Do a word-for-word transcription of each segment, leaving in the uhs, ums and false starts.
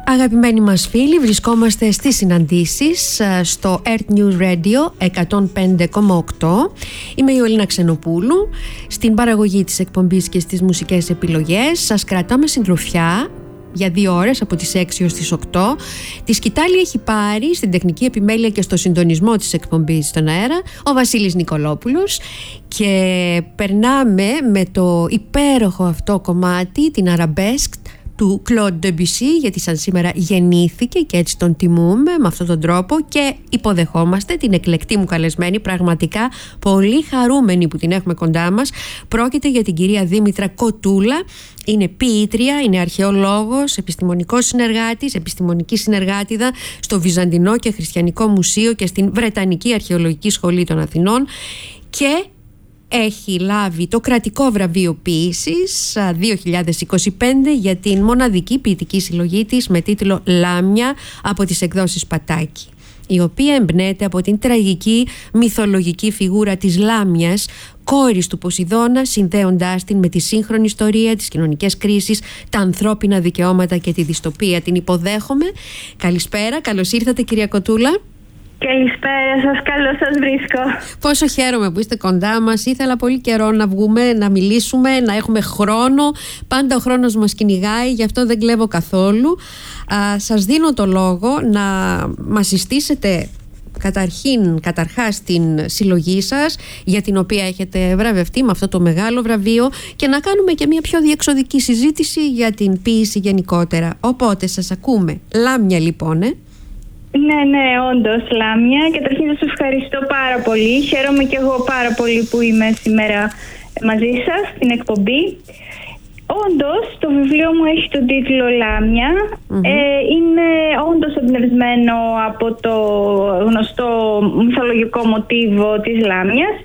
Αγαπημένοι μας φίλοι, βρισκόμαστε στις συναντήσεις στο Earth News Radio εκατόν πέντε κόμμα οκτώ. Είμαι η Ιωλίνα Ξενοπούλου. Στην παραγωγή της εκπομπής και στις μουσικές επιλογές σας κρατάμε συντροφιά για δύο ώρες από τις έξι ως τις οκτώ. Τη σκητάλη έχει πάρει στην τεχνική επιμέλεια και στο συντονισμό της εκπομπής στον αέρα ο Βασίλης Νικολόπουλος, και περνάμε με το υπέροχο αυτό κομμάτι, την Arabesque του Claude Debussy, γιατί σαν σήμερα γεννήθηκε και έτσι τον τιμούμε με αυτόν τον τρόπο, και υποδεχόμαστε την εκλεκτή μου καλεσμένη, πραγματικά πολύ χαρούμενη που την έχουμε κοντά μας. Πρόκειται για την κυρία Δήμητρα Κοτούλα. Είναι ποιήτρια, είναι αρχαιολόγος, επιστημονικός συνεργάτης, επιστημονική συνεργάτηδα στο Βυζαντινό και Χριστιανικό Μουσείο και στην Βρετανική Αρχαιολογική Σχολή των Αθηνών, και έχει λάβει το κρατικό βραβείο ποίησης δύο χιλιάδες είκοσι πέντε για την μοναδική ποιητική συλλογή της με τίτλο «Λάμια» από τις εκδόσεις Πατάκη, η οποία εμπνέεται από την τραγική μυθολογική φιγούρα της Λάμιας, κόρης του Ποσειδώνα, συνδέοντάς την με τη σύγχρονη ιστορία, τις κοινωνικές κρίσεις, τα ανθρώπινα δικαιώματα και τη δυστοπία. Την υποδέχομαι. Καλησπέρα, καλώς ήρθατε κυρία Κοτούλα. Καλησπέρα σας, καλώς σας βρίσκω. Πόσο χαίρομαι που είστε κοντά μας. Ήθελα πολύ καιρό να βγούμε, να μιλήσουμε, να έχουμε χρόνο. Πάντα ο χρόνος μας κυνηγάει, γι' αυτό δεν κλέβω καθόλου. Α, σας δίνω το λόγο να μας συστήσετε καταρχήν, καταρχάς την συλλογή σας, για την οποία έχετε βραβευτεί με αυτό το μεγάλο βραβείο, και να κάνουμε και μια πιο διεξοδική συζήτηση για την ποίηση γενικότερα. Οπότε σας ακούμε. Λάμια λοιπόν, ε. Ναι, ναι, όντως, Λάμια. Καταρχήν σας ευχαριστώ πάρα πολύ. Χαίρομαι και εγώ πάρα πολύ που είμαι σήμερα μαζί σας στην εκπομπή. Όντως, το βιβλίο μου έχει τον τίτλο «Λάμια». Mm-hmm. Ε, είναι όντως εμπνευσμένο από το γνωστό μυθολογικό μοτίβο της Λάμιας.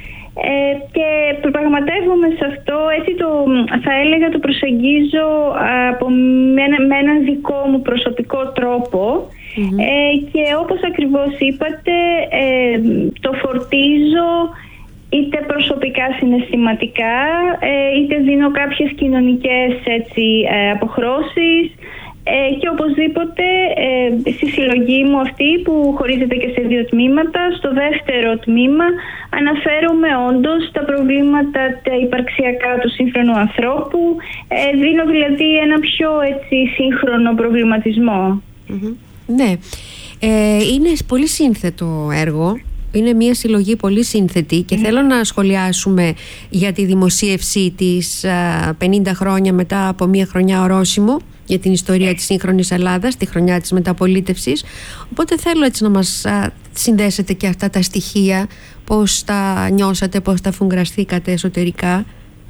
Ε, και πραγματεύομαι σε αυτό, έτσι το, θα έλεγα, το προσεγγίζω από με, με έναν δικό μου προσωπικό τρόπο. Mm-hmm. ε, και όπως ακριβώς είπατε, ε, το φορτίζω είτε προσωπικά συναισθηματικά, ε, είτε δίνω κάποιες κοινωνικές έτσι, ε, αποχρώσεις, ε, και οπωσδήποτε ε, στη συλλογή μου αυτή, που χωρίζεται και σε δύο τμήματα, στο δεύτερο τμήμα αναφέρομαι όντως τα προβλήματα τα υπαρξιακά του σύγχρονου ανθρώπου, ε, δίνω δηλαδή ένα πιο έτσι, σύγχρονο προβληματισμό. Mm-hmm. Ναι, ε, είναι πολύ σύνθετο έργο. Είναι μια συλλογή πολύ σύνθετη, και mm. θέλω να σχολιάσουμε για τη δημοσίευσή της α, πενήντα χρόνια μετά από μια χρονιά ορόσημο για την ιστορία της σύγχρονης Ελλάδας, τη χρονιά της μεταπολίτευσης. Οπότε θέλω έτσι να μας α, συνδέσετε και αυτά τα στοιχεία, πώς τα νιώσατε, πώς τα φουγκραστήκατε εσωτερικά.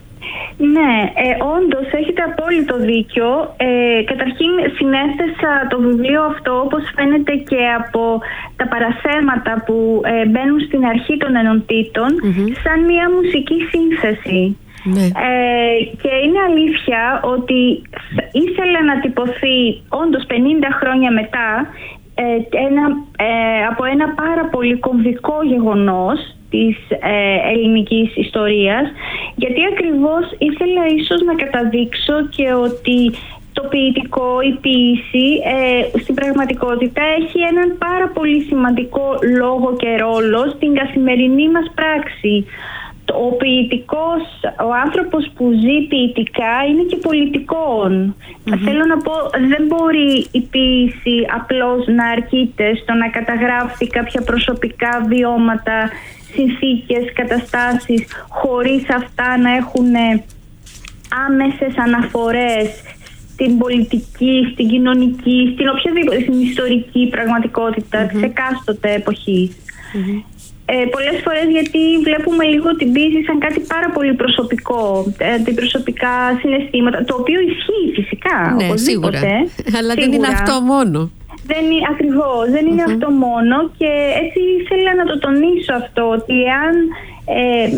Ναι, ε, όντως έχετε απόλυτο δίκιο. Ε, καταρχήν συνέστησα το βιβλίο αυτό, όπως φαίνεται και από τα παραθέματα που ε, μπαίνουν στην αρχή των ενωτήτων, mm-hmm. σαν μια μουσική σύνθεση. Ναι. Ε, και είναι αλήθεια ότι ήθελα να τυπωθεί όντως πενήντα χρόνια μετά ε, ένα, ε, από ένα πάρα πολύ κομβικό γεγονός της ε, ελληνικής ιστορίας, γιατί ακριβώς ήθελα ίσως να καταδείξω και ότι το ποιητικό, η ποίηση ε, στην πραγματικότητα έχει έναν πάρα πολύ σημαντικό λόγο και ρόλο στην καθημερινή μας πράξη. Ο ποιητικός, ο άνθρωπος που ζει ποιητικά είναι και πολιτικών. Mm-hmm. Θέλω να πω, δεν μπορεί η ποίηση απλώς να αρκείται στο να καταγράφει κάποια προσωπικά βιώματα, συνθήκες, καταστάσεις, χωρίς αυτά να έχουν άμεσες αναφορές στην πολιτική, στην κοινωνική, στην οποιαδήποτε, στην ιστορική πραγματικότητα mm-hmm. της εκάστοτε εποχής. Mm-hmm. Ε, πολλές φορές γιατί βλέπουμε λίγο την ποίηση σαν κάτι πάρα πολύ προσωπικό, ε, προσωπικά συναισθήματα, το οποίο ισχύει φυσικά, ναι, οπωσδήποτε. Σίγουρα. Αλλά σίγουρα. Δεν είναι αυτό μόνο. Δεν είναι, ακριβώς, δεν είναι uh-huh. αυτό μόνο, και έτσι ήθελα να το τονίσω αυτό, ότι εάν ε,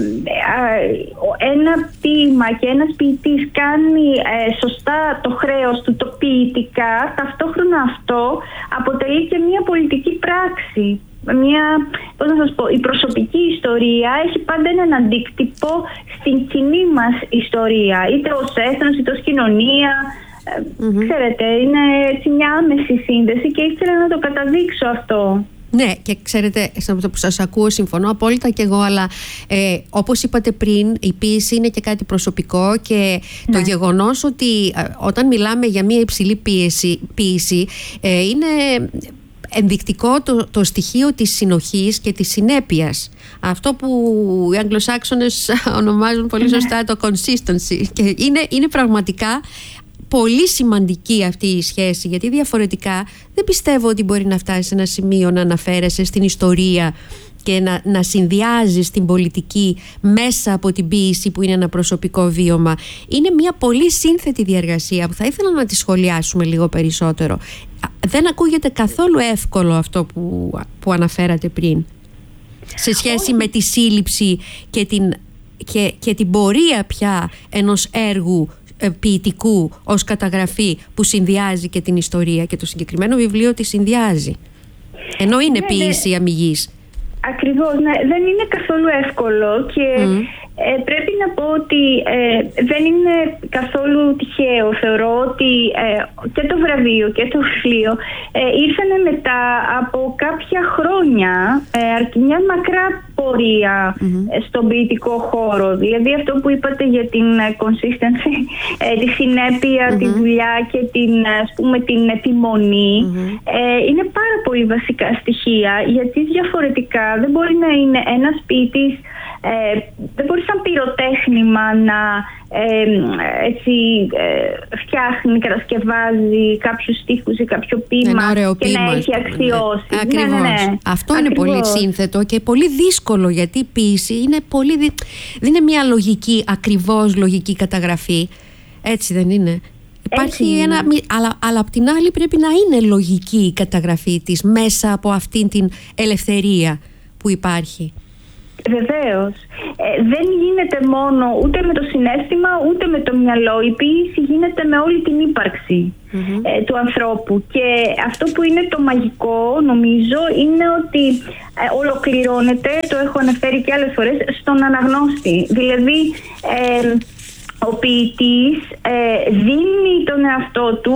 ένα ποίημα και ένας ποιητής κάνει ε, σωστά το χρέος του, το ποιητικά, ταυτόχρονα αυτό αποτελεί και μια πολιτική πράξη. Μια, πώς να σας πω, η προσωπική ιστορία έχει πάντα έναν αντίκτυπο στην κοινή μας ιστορία, είτε ως έθνος είτε ως κοινωνία, mm-hmm. ξέρετε, είναι έτσι μια άμεση σύνδεση και ήθελα να το καταδείξω αυτό. Ναι, και ξέρετε, που σας ακούω συμφωνώ απόλυτα κι εγώ, αλλά ε, όπως είπατε πριν, η ποίηση είναι και κάτι προσωπικό και ναι. το γεγονός ότι ε, όταν μιλάμε για μια υψηλή πίεση, ποίηση ε, είναι ενδεικτικό το, το στοιχείο της συνοχής και της συνέπειας. Αυτό που οι Αγγλοσάξονες ονομάζουν πολύ σωστά το consistency, και είναι, είναι πραγματικά πολύ σημαντική αυτή η σχέση, γιατί διαφορετικά δεν πιστεύω ότι μπορεί να φτάσει σε ένα σημείο να αναφέρεσαι στην ιστορία και να, να συνδυάζεις την πολιτική μέσα από την ποίηση που είναι ένα προσωπικό βίωμα. Είναι μια πολύ σύνθετη διαργασία που θα ήθελα να τη σχολιάσουμε λίγο περισσότερο. Δεν ακούγεται καθόλου εύκολο αυτό που, που αναφέρατε πριν, σε σχέση με τη σύλληψη και την, και, και την πορεία πια ενός έργου ποιητικού ως καταγραφή που συνδυάζει και την ιστορία, και το συγκεκριμένο βιβλίο τη συνδυάζει, ενώ είναι ναι, ποίηση ναι. αμυγής. Ακριβώς, ναι, δεν είναι καθόλου εύκολο και mm. ε, πρέπει να πω ότι ε, δεν είναι καθόλου τυχαίο. Θεωρώ ότι ε, και το βραβείο και το βιβλίο ε, ήρθαν μετά από κάποια χρόνια, ε, μια μακρά πορεία mm-hmm. στον ποιητικό χώρο. Δηλαδή αυτό που είπατε για την consistency, ε, τη συνέπεια, mm-hmm. τη δουλειά και την, ας πούμε, την επιμονή mm-hmm. ε, είναι πάρα πολύ βασικά στοιχεία, γιατί διαφορετικά δεν μπορεί να είναι ένας ποιητής, ε, δεν μπορεί σαν πυροτέχνημα να ε, έτσι, ε, φτιάχνει, κατασκευάζει κάποιους στίχους ή κάποιο ποίημα και ποίημα, να έχει αξιώσει. Ναι. Ακριβώς. Ναι, ναι, ναι. Αυτό Ακριβώς. είναι πολύ σύνθετο και πολύ δύσκολο, γιατί η ποίηση είναι πολύ δυ... δεν είναι μια λογική, ακριβώς λογική καταγραφή. Έτσι δεν είναι? Υπάρχει Έτσι ένα, είναι. αλλά, αλλά απ' την άλλη πρέπει να είναι λογική η καταγραφή της μέσα από αυτήν την ελευθερία που υπάρχει. Βεβαίως. Ε, δεν γίνεται μόνο ούτε με το συναίσθημα ούτε με το μυαλό. Η ποίηση γίνεται με όλη την ύπαρξη mm-hmm. ε, του ανθρώπου. Και αυτό που είναι το μαγικό, νομίζω, είναι ότι ε, ολοκληρώνεται, το έχω αναφέρει και άλλες φορές, στον αναγνώστη. Δηλαδή ε, ο ποιητής ε, δίνει τον εαυτό του